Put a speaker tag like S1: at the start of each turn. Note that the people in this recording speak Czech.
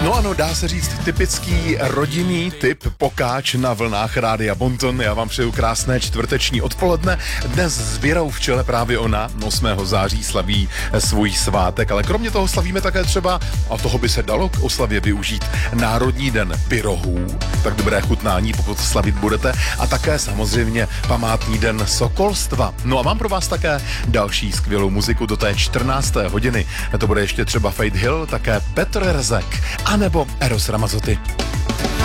S1: No ano, dá se říct typický rodinný typ pokáč na vlnách Rádia Bonton. Já vám přeju krásné čtvrteční odpoledne. Dnes s Věrou v čele právě ona 8. září slaví svůj svátek, ale kromě toho slavíme také třeba, a toho by se dalo k oslavě využít, Národní den pyrohů. Tak dobré chutnání, pokud slavit budete, a také samozřejmě památný den sokolstva. No a mám pro vás také další skvělou muziku do té 14. hodiny. To bude ještě třeba Fate Hill, také Petr Rezek, anebo Eros Ramazzotti.